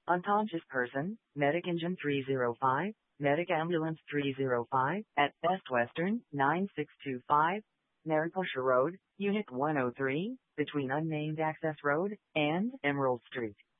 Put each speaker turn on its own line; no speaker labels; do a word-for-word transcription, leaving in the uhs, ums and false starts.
Unconscious person, Medic Engine three oh five, Medic Ambulance three oh five, at Best Western, nine six two five, Mariposa Road, Unit one oh three, between Unnamed Access Road and Emerald Street.